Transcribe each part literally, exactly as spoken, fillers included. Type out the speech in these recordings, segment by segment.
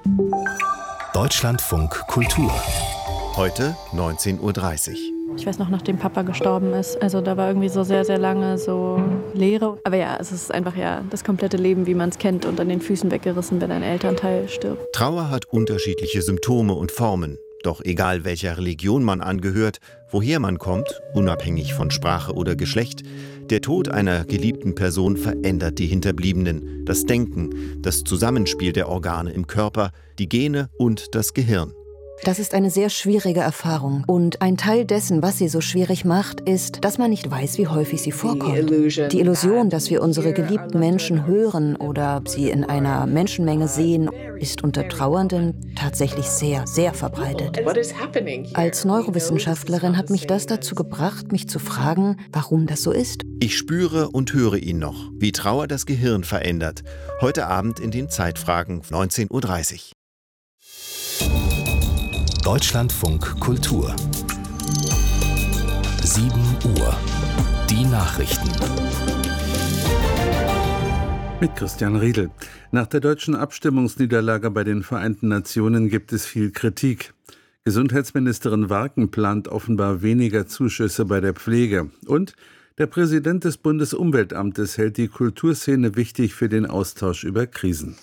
Deutschlandfunk Kultur. Heute neunzehn Uhr dreißig. Ich weiß noch, nachdem Papa gestorben ist. Also da war irgendwie so sehr, sehr lange so Leere. Aber ja, es ist einfach ja das komplette Leben, wie man es kennt, und an den Füßen weggerissen, wenn ein Elternteil stirbt. Trauer hat unterschiedliche Symptome und Formen. Doch egal welcher Religion man angehört, woher man kommt, unabhängig von Sprache oder Geschlecht, der Tod einer geliebten Person verändert die Hinterbliebenen, das Denken, das Zusammenspiel der Organe im Körper, die Gene und das Gehirn. Das ist eine sehr schwierige Erfahrung. Und ein Teil dessen, was sie so schwierig macht, ist, dass man nicht weiß, wie häufig sie vorkommt. Die Illusion, dass wir unsere geliebten Menschen hören oder sie in einer Menschenmenge sehen, ist unter Trauernden tatsächlich sehr, sehr verbreitet. Als Neurowissenschaftlerin hat mich das dazu gebracht, mich zu fragen, warum das so ist. Ich spüre und höre ihn noch, wie Trauer das Gehirn verändert. Heute Abend in den Zeitfragen neunzehn Uhr dreißig. Deutschlandfunk Kultur. sieben Uhr. Die Nachrichten. Mit Christian Riedel. Nach der deutschen Abstimmungsniederlage bei den Vereinten Nationen gibt es viel Kritik. Gesundheitsministerin Warken plant offenbar weniger Zuschüsse bei der Pflege. Und der Präsident des Bundesumweltamtes hält die Kulturszene wichtig für den Austausch über Krisen.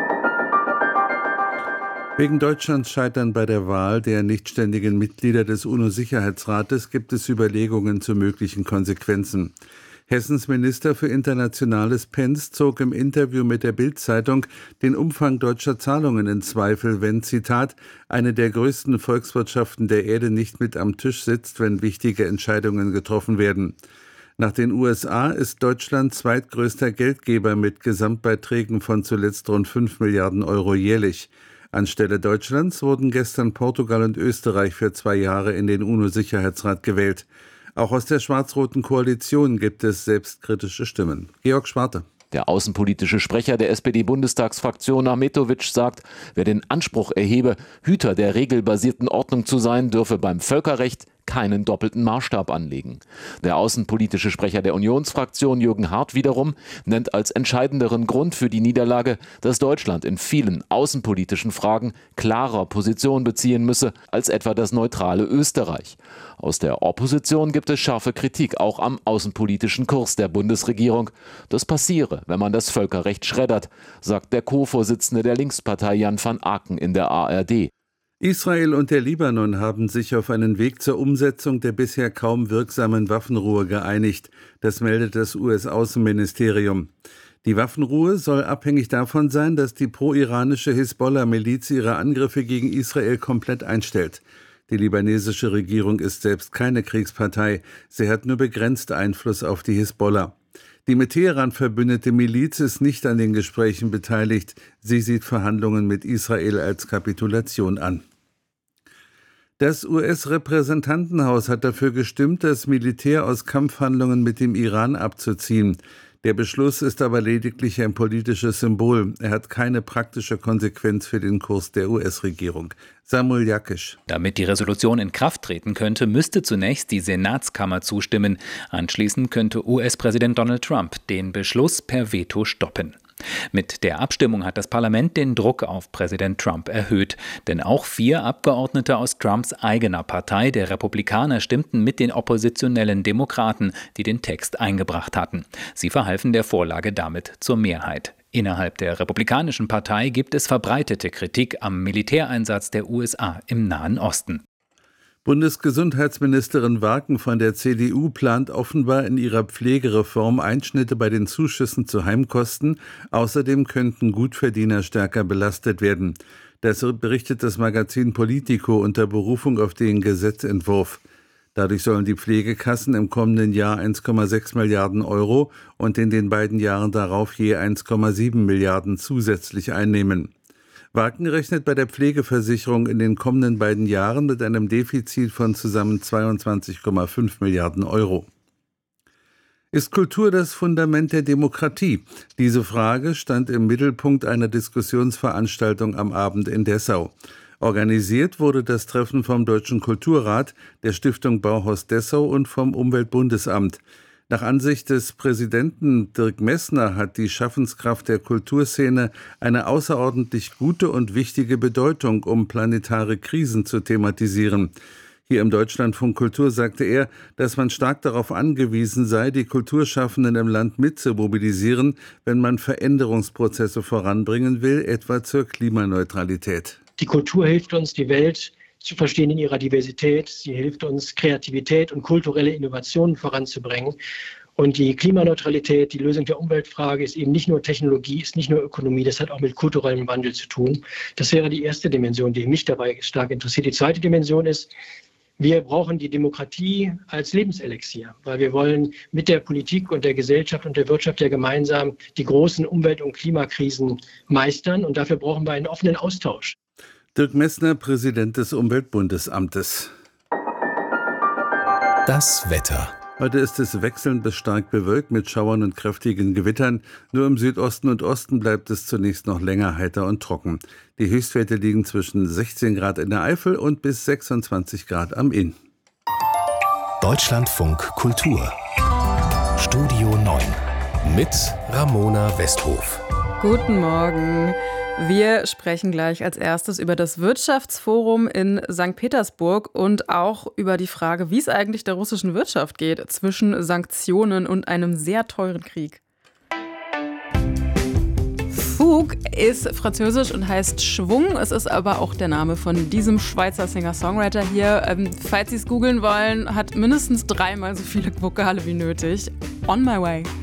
Wegen Deutschlands Scheitern bei der Wahl der nichtständigen Mitglieder des UNO-Sicherheitsrates gibt es Überlegungen zu möglichen Konsequenzen. Hessens Minister für Internationales Pence zog im Interview mit der Bild-Zeitung den Umfang deutscher Zahlungen in Zweifel, wenn, Zitat, eine der größten Volkswirtschaften der Erde nicht mit am Tisch sitzt, wenn wichtige Entscheidungen getroffen werden. Nach den U S A ist Deutschland zweitgrößter Geldgeber mit Gesamtbeiträgen von zuletzt rund fünf Milliarden Euro jährlich. Anstelle Deutschlands wurden gestern Portugal und Österreich für zwei Jahre in den UNO-Sicherheitsrat gewählt. Auch aus der schwarz-roten Koalition gibt es selbstkritische Stimmen. Georg Schwarte. Der außenpolitische Sprecher der S P D-Bundestagsfraktion Ahmetovic sagt, wer den Anspruch erhebe, Hüter der regelbasierten Ordnung zu sein, dürfe beim Völkerrecht keinen doppelten Maßstab anlegen. Der außenpolitische Sprecher der Unionsfraktion Jürgen Hart wiederum nennt als entscheidenderen Grund für die Niederlage, dass Deutschland in vielen außenpolitischen Fragen klarer Position beziehen müsse als etwa das neutrale Österreich. Aus der Opposition gibt es scharfe Kritik auch am außenpolitischen Kurs der Bundesregierung. Das passiere, wenn man das Völkerrecht schreddert, sagt der Co-Vorsitzende der Linkspartei Jan van Aken in der A R D. Israel und der Libanon haben sich auf einen Weg zur Umsetzung der bisher kaum wirksamen Waffenruhe geeinigt. Das meldet das U S-Außenministerium. Die Waffenruhe soll abhängig davon sein, dass die pro-iranische Hisbollah-Miliz ihre Angriffe gegen Israel komplett einstellt. Die libanesische Regierung ist selbst keine Kriegspartei. Sie hat nur begrenzt Einfluss auf die Hisbollah. Die mit Teheran verbündete Miliz ist nicht an den Gesprächen beteiligt. Sie sieht Verhandlungen mit Israel als Kapitulation an. Das U S-Repräsentantenhaus hat dafür gestimmt, das Militär aus Kampfhandlungen mit dem Iran abzuziehen. Der Beschluss ist aber lediglich ein politisches Symbol. Er hat keine praktische Konsequenz für den Kurs der U S-Regierung. Samuel Jakisch. Damit die Resolution in Kraft treten könnte, müsste zunächst die Senatskammer zustimmen. Anschließend könnte U S-Präsident Donald Trump den Beschluss per Veto stoppen. Mit der Abstimmung hat das Parlament den Druck auf Präsident Trump erhöht. Denn auch vier Abgeordnete aus Trumps eigener Partei, der Republikaner, stimmten mit den oppositionellen Demokraten, die den Text eingebracht hatten. Sie verhalfen der Vorlage damit zur Mehrheit. Innerhalb der Republikanischen Partei gibt es verbreitete Kritik am Militäreinsatz der U S A im Nahen Osten. Bundesgesundheitsministerin Warken von der C D U plant offenbar in ihrer Pflegereform Einschnitte bei den Zuschüssen zu Heimkosten. Außerdem könnten Gutverdiener stärker belastet werden. Das berichtet das Magazin Politico unter Berufung auf den Gesetzentwurf. Dadurch sollen die Pflegekassen im kommenden Jahr eins Komma sechs Milliarden Euro und in den beiden Jahren darauf je eins Komma sieben Milliarden zusätzlich einnehmen. Warken rechnet bei der Pflegeversicherung in den kommenden beiden Jahren mit einem Defizit von zusammen zweiundzwanzig Komma fünf Milliarden Euro. Ist Kultur das Fundament der Demokratie? Diese Frage stand im Mittelpunkt einer Diskussionsveranstaltung am Abend in Dessau. Organisiert wurde das Treffen vom Deutschen Kulturrat, der Stiftung Bauhaus Dessau und vom Umweltbundesamt. Nach Ansicht des Präsidenten Dirk Messner hat die Schaffenskraft der Kulturszene eine außerordentlich gute und wichtige Bedeutung, um planetare Krisen zu thematisieren. Hier im Deutschlandfunk Kultur sagte er, dass man stark darauf angewiesen sei, die Kulturschaffenden im Land mitzumobilisieren, wenn man Veränderungsprozesse voranbringen will, etwa zur Klimaneutralität. Die Kultur hilft uns, die Welt zu verstehen in ihrer Diversität. Sie hilft uns, Kreativität und kulturelle Innovationen voranzubringen. Und die Klimaneutralität, die Lösung der Umweltfrage ist eben nicht nur Technologie, ist nicht nur Ökonomie, das hat auch mit kulturellem Wandel zu tun. Das wäre die erste Dimension, die mich dabei stark interessiert. Die zweite Dimension ist, wir brauchen die Demokratie als Lebenselixier, weil wir wollen mit der Politik und der Gesellschaft und der Wirtschaft ja gemeinsam die großen Umwelt- und Klimakrisen meistern. Und dafür brauchen wir einen offenen Austausch. Dirk Messner, Präsident des Umweltbundesamtes. Das Wetter. Heute ist es wechselnd bis stark bewölkt mit Schauern und kräftigen Gewittern. Nur im Südosten und Osten bleibt es zunächst noch länger heiter und trocken. Die Höchstwerte liegen zwischen sechzehn Grad in der Eifel und bis sechsundzwanzig Grad am Inn. Deutschlandfunk Kultur. Studio neun mit Ramona Westhof. Guten Morgen. Wir sprechen gleich als erstes über das Wirtschaftsforum in Sankt Petersburg und auch über die Frage, wie es eigentlich der russischen Wirtschaft geht zwischen Sanktionen und einem sehr teuren Krieg. Fug ist französisch und heißt Schwung. Es ist aber auch der Name von diesem Schweizer Singer-Songwriter hier. Ähm, falls Sie es googeln wollen, hat mindestens dreimal so viele Vokale wie nötig. On my way.